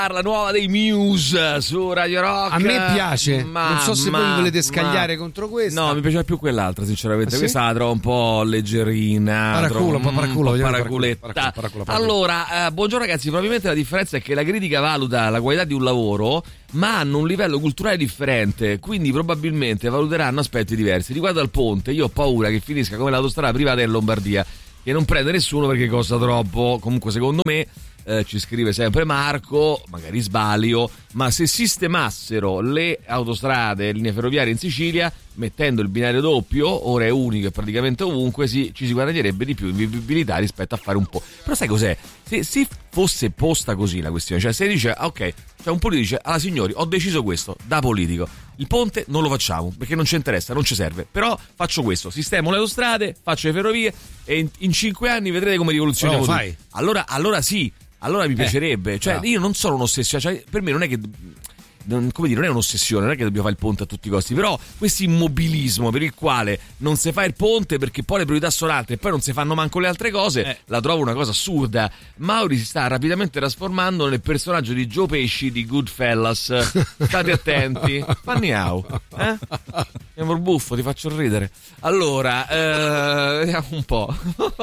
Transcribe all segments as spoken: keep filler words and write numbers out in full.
La nuova dei Muse su Radio Rock. A me piace, ma, non so se ma, voi volete scagliare ma... contro questa. No, mi piaceva più quell'altra, sinceramente. Ah, sì? Questa la trovo un po' leggerina. Paraculo, un po' paraculo, un po' paraculetta. paraculetta. Paraculo, paraculo, paraculo. Allora, eh, buongiorno ragazzi, probabilmente la differenza è che la critica valuta la qualità di un lavoro, ma hanno un livello culturale differente, quindi probabilmente valuteranno aspetti diversi. Riguardo al ponte, io ho paura che finisca come l'autostrada privata in Lombardia, che non prende nessuno perché costa troppo. Comunque secondo me, eh, ci scrive sempre Marco, magari sbaglio, ma se sistemassero le autostrade e linee ferroviarie in Sicilia, mettendo il binario doppio, ora è unico e praticamente ovunque, si, ci si guadagnerebbe di più in vivibilità rispetto a fare un po'. Però sai cos'è? Se, se fosse posta così la questione, cioè se dice ah, ok, cioè un politico dice allora signori, ho deciso questo da politico, il ponte non lo facciamo perché non ci interessa, non ci serve, però faccio questo, sistemo le autostrade, faccio le ferrovie e in, in cinque anni vedrete come rivoluzioniamo tutto. Fai. Allora, allora sì, allora mi piacerebbe, eh, cioè no. Io non sono un'ossessione, cioè, per me non è che non, come dire, non è un'ossessione, non è che dobbiamo fare il ponte a tutti i costi, però questo immobilismo per il quale non si fa il ponte perché poi le priorità sono altre e poi non si fanno manco le altre cose, eh. la trovo una cosa assurda. Mauri si sta rapidamente trasformando nel personaggio di Joe Pesci di Goodfellas, state attenti, fanni au, eh? Siamo il buffo, ti faccio ridere. Allora, eh, vediamo un po'.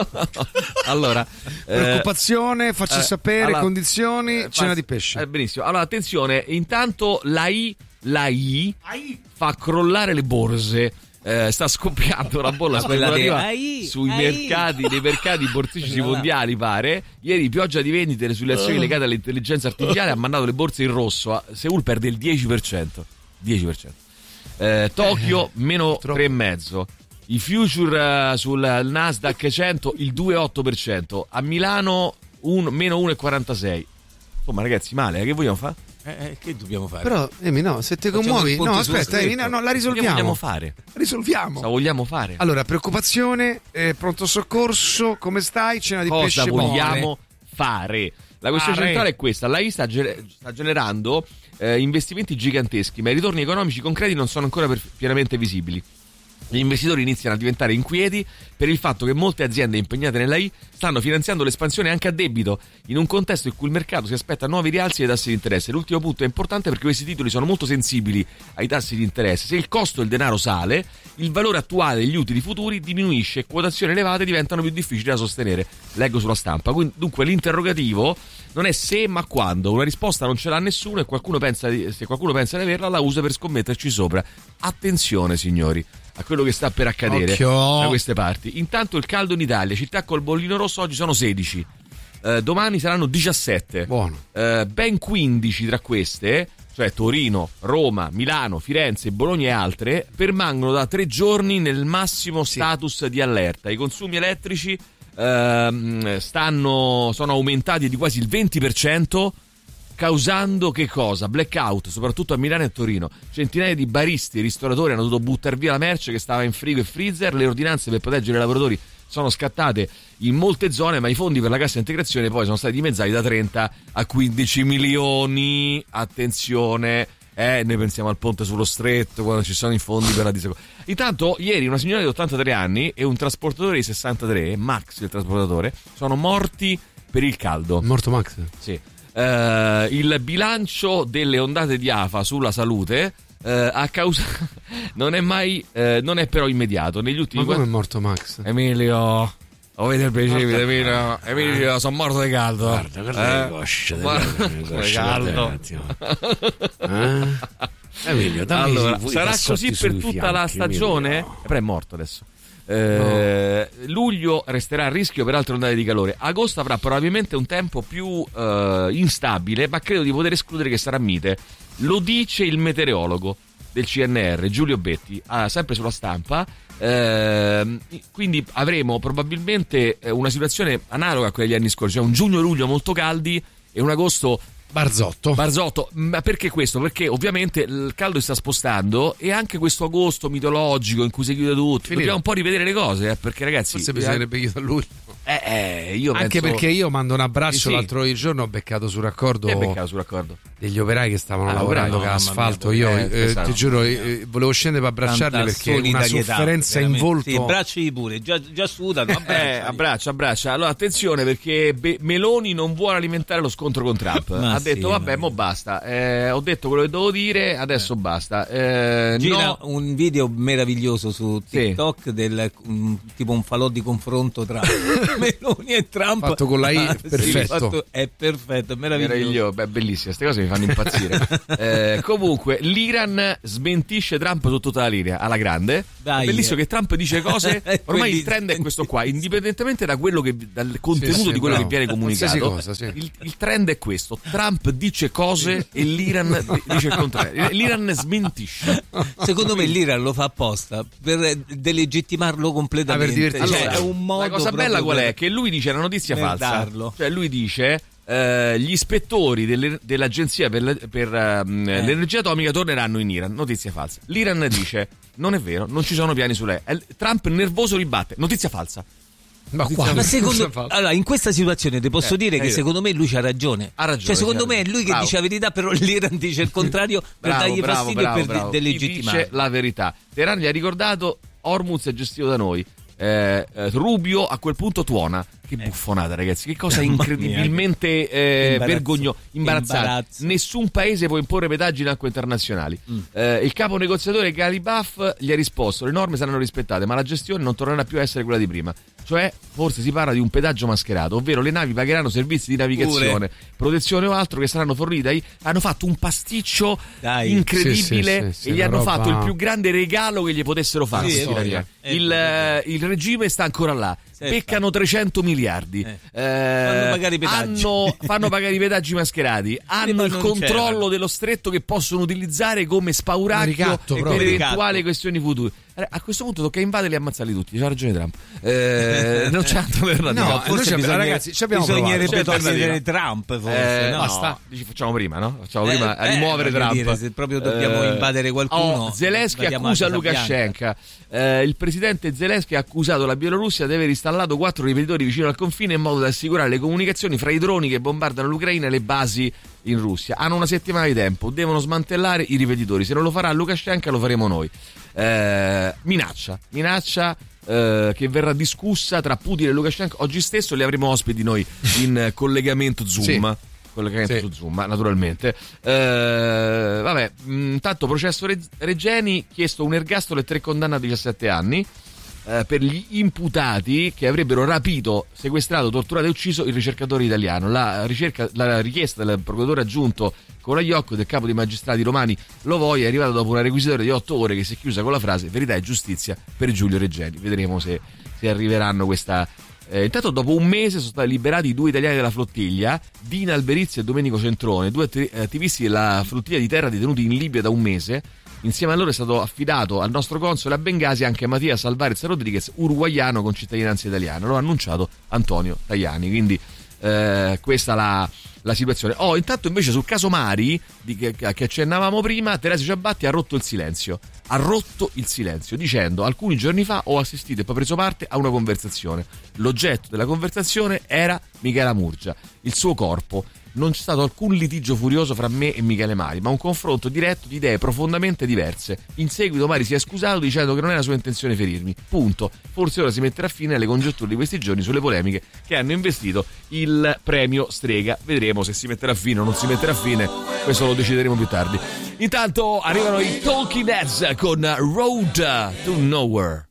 Allora, preoccupazione, facci eh, sapere, allora, condizioni, eh, cena fa, di pesce. Eh, benissimo. Allora, attenzione, intanto la I, la I fa crollare le borse. Eh, sta scoppiando una bolla speculativa sui ai. mercati, nei mercati borsici mondiali, pare. Ieri pioggia di vendite sulle azioni uh. legate all'intelligenza artificiale ha mandato le borse in rosso. Seoul perde il dieci per cento. dieci per cento. Eh, Tokyo eh, meno tre virgola cinque. I future uh, sul Nasdaq cento il due virgola otto per cento. A Milano un, meno uno virgola quarantasei. Insomma ragazzi, male, eh? Che vogliamo fare? Eh, che dobbiamo fare? Però, Emi, no, se te commuovi, no, aspetta, Emi, no, no, la risolviamo. Che vogliamo fare? Risolviamo. Cosa vogliamo fare? Allora, preoccupazione, eh, pronto soccorso, come stai? Cena di Cosa pesce. Cosa vogliamo buone. fare? La questione fare. centrale è questa: la I sta, ge- sta generando eh, investimenti giganteschi, ma i ritorni economici concreti non sono ancora per- pienamente visibili. Gli investitori iniziano a diventare inquieti per il fatto che molte aziende impegnate nella I stanno finanziando l'espansione anche a debito, in un contesto in cui il mercato si aspetta nuovi rialzi dei tassi di interesse. L'ultimo punto è importante perché questi titoli sono molto sensibili ai tassi di interesse. Se il costo del denaro sale, il valore attuale degli utili futuri diminuisce e quotazioni elevate diventano più difficili da sostenere. Leggo sulla stampa. Quindi, dunque l'interrogativo non è se ma quando. Una risposta non ce l'ha nessuno e qualcuno pensa di, se qualcuno pensa di averla la usa per scommetterci sopra. Attenzione signori a quello che sta per accadere Occhio. da queste parti. Intanto il caldo in Italia, città col bollino rosso oggi sono sedici, eh, domani saranno diciassette. Buono. Eh, ben quindici tra queste, cioè Torino, Roma, Milano, Firenze, Bologna e altre, permangono da tre giorni nel massimo status sì. di allerta. I consumi elettrici eh, stanno sono aumentati di quasi il venti per cento, causando che cosa? Blackout, soprattutto a Milano e a Torino. Centinaia di baristi e ristoratori hanno dovuto buttare via la merce che stava in frigo e freezer. Le ordinanze per proteggere i lavoratori sono scattate in molte zone, ma i fondi per la cassa integrazione poi sono stati dimezzati da trenta a quindici milioni. Attenzione, eh, noi pensiamo al ponte sullo stretto quando ci sono i fondi per la disoccupazione. Intanto ieri una signora di ottantatré anni e un trasportatore di sessantatré, Max il trasportatore, sono morti per il caldo. Morto Max? Sì. Uh, il bilancio delle ondate di afa sulla salute uh, a causa non è mai uh, non è però immediato. Negli ultimi ma come quattro... è morto Max? Emilio, lo vedi il precipite, Emilio? Emilio, sono morto di caldo. Guarda, guarda le cosce di caldo. Eh? Emilio, dammi allora, si, sarà così per tutta fianchi, la stagione? Emilio. Però è morto adesso. Eh, no. Luglio resterà a rischio per altre ondate di calore. Agosto avrà probabilmente un tempo più eh, instabile, ma credo di poter escludere che sarà mite. Lo dice il meteorologo del C N R Giulio Betti, ah, sempre sulla Stampa. Eh, quindi avremo probabilmente una situazione analoga a quella degli anni scorsi, cioè un giugno-luglio molto caldi e un agosto Barzotto. Barzotto, ma perché questo? Perché ovviamente il caldo si sta spostando e anche questo agosto mitologico in cui si chiude tutto. Finito. Dobbiamo un po' rivedere le cose, eh, perché ragazzi. Forse bisognerebbe chiudere a luglio. Eh, eh, io anche penso... perché io mando un abbraccio sì, sì. l'altro giorno ho beccato sul raccordo. Che beccato sul raccordo? Degli operai che stavano ah, lavorando no, con asfalto. Io eh, ti giuro, eh, volevo scendere per abbracciarli perché una sofferenza in volto. Sì, abbracci pure, già, già sudano. Abbraccia, eh, abbraccia, abbraccia. Allora attenzione perché Be- Meloni non vuole alimentare lo scontro con Trump. Ma ha detto vabbè, mo basta, eh, ho detto quello che devo dire, adesso eh. basta. Eh, Gira no. un video meraviglioso su TikTok sì. del um, tipo un falò di confronto tra Meloni e Trump. Fatto con la I, ah, perfetto. Sì, fatto, è perfetto, è meraviglioso. Meraviglioso. Beh, bellissime, queste cose mi fanno impazzire. eh, comunque, l'Iran smentisce Trump su tutta la linea, alla grande. Dai, è bellissimo eh. che Trump dice cose, ormai il trend è questo qua, indipendentemente da quello che, dal contenuto sì, sì, di quello bravo. che viene comunicato. Cosa, sì. il, il trend è questo: Trump dice cose e l'Iran dice il contrario. L'Iran smentisce. Secondo me l'Iran lo fa apposta per delegittimarlo completamente. Ah, allora, è un modo la cosa bella qual è? Che lui dice la notizia falsa. Darlo. Cioè lui dice Uh, gli ispettori delle, dell'agenzia per, le, per uh, eh. l'energia atomica torneranno in Iran. Notizia falsa. L'Iran dice non è vero, non ci sono piani su lei. Trump nervoso ribatte. Notizia falsa. Ma, qua, ma secondo allora in questa situazione ti posso eh, dire che io. secondo me lui c'ha ragione. Ha ragione. Cioè secondo me è lui che bravo. dice la verità, però l'Iran dice il contrario per bravo, dargli bravo, fastidio bravo, e per bravo. delegittimare. Dice la verità. Teheran gli ha ricordato Hormuz è gestito da noi. Eh, eh, Rubio a quel punto tuona. Che buffonata, ragazzi, che cosa incredibilmente eh, vergognosa, imbarazzante. Imbarazzo. Nessun paese può imporre pedaggi in acque internazionali. Mm. Eh, il capo negoziatore Ghalibaf gli ha risposto: le norme saranno rispettate, ma la gestione non tornerà più a essere quella di prima. Cioè, forse si parla di un pedaggio mascherato, ovvero le navi pagheranno servizi di navigazione, Pure. protezione o altro che saranno forniti. Hanno fatto un pasticcio Dai. incredibile sì, sì, sì, e gli hanno roba... fatto il più grande regalo che gli potessero fare. Sì, il, il, il regime sta ancora là. Beccano trecento miliardi, eh. Eh, fanno, pagare i pedaggi. Hanno, fanno pagare i pedaggi mascherati, hanno il controllo c'era. dello stretto che possono utilizzare come spauracchio per eventuali questioni future. A questo punto tocca invaderli e ammazzarli tutti. C'ha ragione Trump. Eh, non c'è altro per no, forse bisogna, ragazzi, ci abbiamo bisognerebbe togliere Trump. Forse, eh, no. Basta. Dici, facciamo prima, no? Facciamo eh, prima a rimuovere eh, Trump. Dire, se proprio dobbiamo eh, invadere qualcuno. Oh, Zelensky accusa Lukashenko. Eh, il presidente Zelensky ha accusato la Bielorussia di aver installato quattro ripetitori vicino al confine in modo da assicurare le comunicazioni fra i droni che bombardano l'Ucraina e le basi in Russia. Hanno una settimana di tempo, devono smantellare i ripetitori. Se non lo farà Lukashenko lo faremo noi. Eh, minaccia, minaccia eh, che verrà discussa tra Putin e Lukashenko. Oggi stesso li avremo ospiti noi in collegamento Zoom. Sì. Collegamento sì. su Zoom, naturalmente. Eh, vabbè, intanto processo Regeni, chiesto un ergastolo e tre condanne a diciassette anni. Per gli imputati che avrebbero rapito, sequestrato, torturato e ucciso il ricercatore italiano. La, ricerca, la richiesta del procuratore aggiunto Colaiocco, del capo dei magistrati romani Lovoi, è arrivata dopo una requisitoria di otto ore che si è chiusa con la frase verità e giustizia per Giulio Regeni. Vedremo se, se arriveranno questa... Eh, intanto dopo un mese sono stati liberati i due italiani della flottiglia, Dina Alberizzi e Domenico Centrone, due attivisti della flottiglia di terra detenuti in Libia da un mese. Insieme a loro è stato affidato al nostro console a Bengasi anche Mattias Alvarez Rodriguez, uruguaiano con cittadinanza italiana. Lo ha annunciato Antonio Tajani. Quindi eh, questa la, la situazione. Oh, intanto invece sul caso Mari, di che, che accennavamo prima, Teresa Ciabatti ha rotto il silenzio. Ha rotto il silenzio dicendo: alcuni giorni fa ho assistito e poi preso parte a una conversazione. L'oggetto della conversazione era Michela Murgia, il suo corpo. Non c'è stato alcun litigio furioso fra me e Michele Mari, ma un confronto diretto di idee profondamente diverse. In seguito Mari si è scusato dicendo che non era sua intenzione ferirmi. Punto. Forse ora si metterà fine alle congetture di questi giorni sulle polemiche che hanno investito il premio Strega. Vedremo se si metterà fine o non si metterà fine. Questo lo decideremo più tardi. Intanto arrivano i Talking Heads con Road to Nowhere.